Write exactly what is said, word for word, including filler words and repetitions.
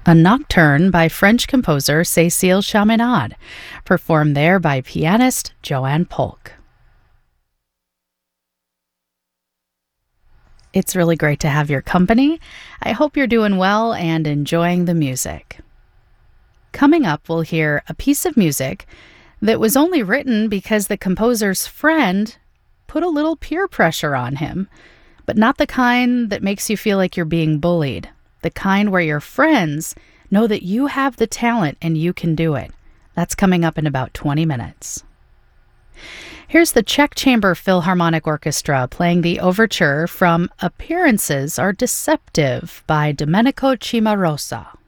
a nocturne by French composer Cécile Chaminade, performed there by pianist Joanne Polk. It's really great to have your company. I hope you're doing well and enjoying the music. Coming up, we'll hear a piece of music that was only written because the composer's friend put a little peer pressure on him, but not the kind that makes you feel like you're being bullied. The kind where your friends know that you have the talent and you can do it. That's coming up in about twenty minutes. Here's the Czech Chamber Philharmonic Orchestra playing the overture from Appearances Are Deceptive by Domenico Cimarosa.